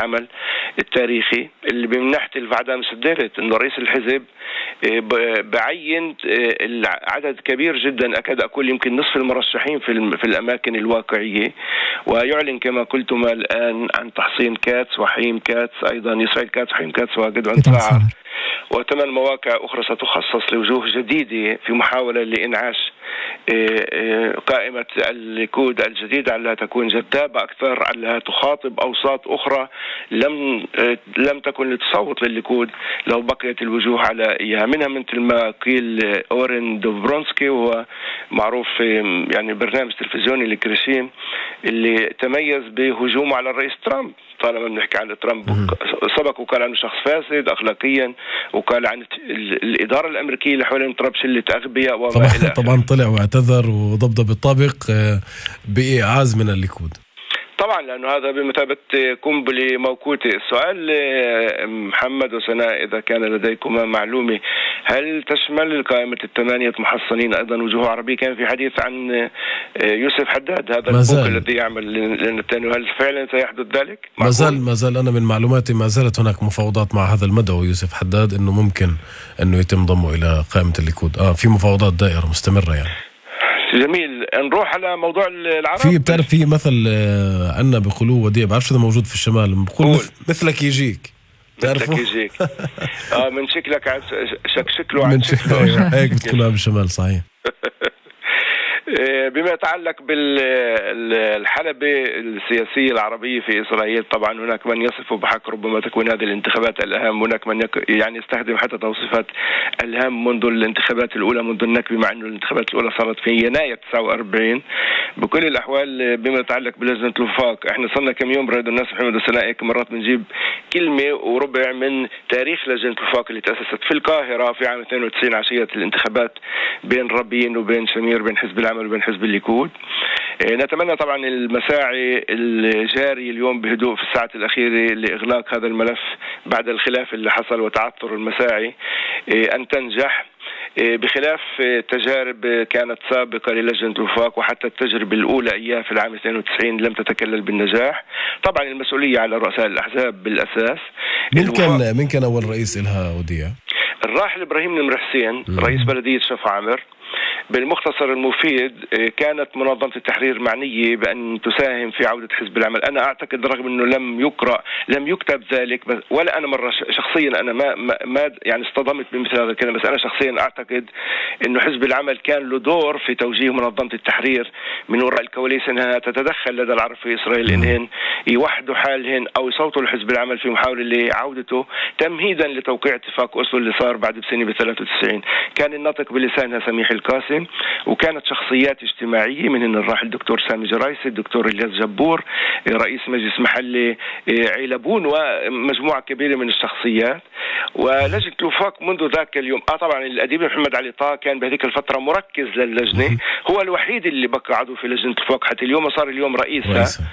العمل التاريخي اللي بمنحة الفعداء مسدرت إنه رئيس الحزب بعين عدد كبير جدا، أكاد أقول يمكن نصف المرشحين في الأماكن الواقعية، ويعلن كما قلتما الآن عن تحصين كاتس وحيم كاتس، أيضا إسرائيل كاتس وحيم كاتس وجدعون ساعة، و8 مواقع أخرى ستخصص لوجوه جديدة في محاولة لإنعاش قائمة الليكود الجديدة على تكون جذابة أكثر، على تخاطب أوساط أخرى لم تكن لتصوت للليكود لو بقيت الوجوه على إياها، منها مثل ما قيل أورين دوبرونسكي، وهو معروف يعني برنامج تلفزيوني لكريشين اللي تميز بهجومه على الرئيس ترامب. طالما بنحكي عن ترامب سبق وقال عنه شخص فاسد أخلاقيا، وقال عن الإدارة الأمريكية اللي حوالين ترامب شلة أغبياء وما إلى آخره. طبعا طلع واعتذر وضبضب الطابق بإعاز من الليكود طبعا، لأنه هذا بمثابة قنبلة موقوتة. السؤال محمد وسناء، إذا كان لديكما معلومة، هل تشمل قائمة ال8 محصنين أيضا وجوه عربية؟ كان في حديث عن يوسف حداد، هذا البوك الذي يعمل للنتانياهو، هل فعلا سيحدث ذلك؟ ما زال أنا من معلوماتي ما زالت هناك مفاوضات مع هذا المدعو يوسف حداد إنه ممكن إنه يتم ضمه إلى قائمة الليكود. في مفاوضات دائرة مستمرة يعني. جميل. نروح على موضوع العرب. بتعرف في مثل عنا بيقولوه وديع، بعرفش إذا موجود في الشمال، بقول مثلك يجيك. مثلك يجيك. من شكلك شكله عن شكله. هيك بتقولها بالشمال، صحيح. بما يتعلق بالحلبة السياسية العربية في إسرائيل، طبعا هناك من يصف بحق ربما تكون هذه الانتخابات الأهم، هناك من يعني يستخدم حتى توصيفات الأهم منذ الانتخابات الأولى، منذ النكبة، مع أنه الانتخابات الأولى صارت في يناير 49. بكل الأحوال بما يتعلق بلجنة الوفاق، احنا صرنا كم يوم بريد الناس محمد وسناء مرات بنجيب كلمة وربع من تاريخ لجنة الوفاق اللي تأسست في القاهرة في عام 92 عشية الانتخابات بين رابين وبين شمير، بين حزب العمل وبين حزب الليكود. نتمنى طبعا المساعي الجاري اليوم بهدوء في الساعة الأخيرة لإغلاق هذا الملف بعد الخلاف اللي حصل وتعثر المساعي أن تنجح، بخلاف تجارب كانت سابقة للجنة الوفاق، وحتى التجربة الأولى إياه في العام 92 لم تتكلل بالنجاح. طبعا المسؤولية على رؤساء الأحزاب بالأساس. من كان أول رئيس إلها وديع؟ الراحل إبراهيم نمر حسين، رئيس بلدية شفا عامر. بالمختصر المفيد، كانت منظمة التحرير معنية بأن تساهم في عودة حزب العمل. أنا أعتقد رغم أنه لم يكتب ذلك، ولا أنا مرة شخصيا أنا ما يعني اصطدمت بمثل هذا الكلام، بس أنا شخصيا أعتقد أنه حزب العمل كان له دور في توجيه منظمة التحرير من وراء الكواليس أنها تتدخل لدى العرب في إسرائيل، إنهن يوحدوا حالهن أو يصوتوا لحزب العمل في محاولة لعودته تمهيدا لتوقيع اتفاق أسلو اللي صار بعد بسنة ب93. كان الناطق بلسانها سميح القاسم، وكانت شخصيات اجتماعية من الراحل الدكتور سامي جرايسي، الدكتور الياس جبور، رئيس مجلس محلي عيلبون، ومجموعة كبيرة من الشخصيات. ولجنة الوفاق منذ ذاك اليوم طبعا الأديب محمد علي طه كان بهذيك الفترة مركز للجنة، هو الوحيد اللي بقى عضو في لجنة الوفاق حتى اليوم، صار اليوم رئيسها.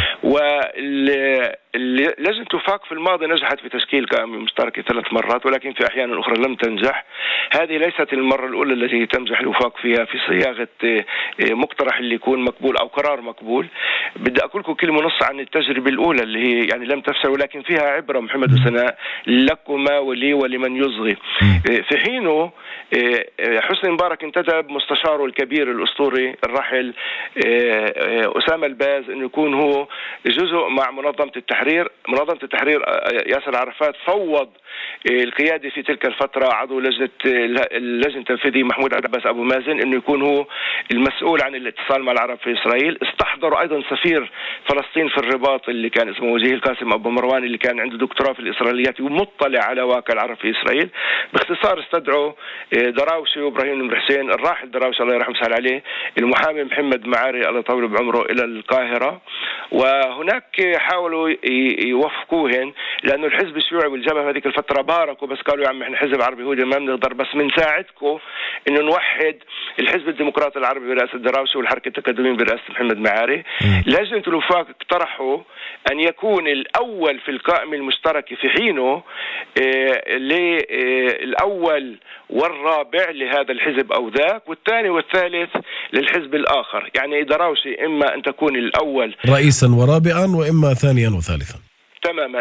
لجنة الوفاق في الماضي نجحت في تشكيل قائمة مشتركة 3 مرات، ولكن في أحيان أخرى لم تنجح. هذه ليست المرة الأولى التي تنجح الوفاق فيها في صياغة مقترح اللي يكون مقبول أو قرار مقبول. بدي أقول لكم كلمة نص عن التجربة الأولى اللي هي يعني لم تفشل، ولكن فيها عبرة محمد وسناء لكما ولي ولمن يصغي. في حينه حسني مبارك انتدب مستشاره الكبير الأسطوري الراحل أسامة الباز أنه يكون هو جزء مع منظمة التحرير. ياسر عرفات فوض القيادة في تلك الفترة عضو لجنة التنفيذية محمود عباس أبو مازن أنه يكون هو المسؤول عن الاتصال مع العرب في إسرائيل. استحضروا أيضا سفير فلسطين في الرباط اللي كان اسمه وجيه القاسم أبو مروان، اللي كان عنده دكتوراه في الإسرائيليات ومطلع على واقع العرب في إسرائيل. باختصار استدعوا دراوشي وإبراهيم نمر حسين، الراحل دراوشي الله يرحمه ويسهل عليه، المحامي محمد معاري الله يطول بعمره إلى القاهرة، وهناك حاولوا يوفقوهن لأنه الحزب الشيوعي والجبهة هذيك الفترة باركوا، بس قالوا يا عم احنا حزب عربي يهودي ما بنقدر، بس بنساعدكم انه نوحد الحزب الديمقراطي العربي برئاسة دراوشي والحركة التقدمين برئاسة محمد معاري. لجنة الوفاق اقترحوا أن يكون الأول في القائمة المشتركة في حينه الأول والرابع لهذا الحزب أو ذاك، والثاني والثالث للحزب الآخر. يعني دراوشي إما أن تكون الأول رئيسا ورابعا، وإما ثانيا وثالثا. تماما.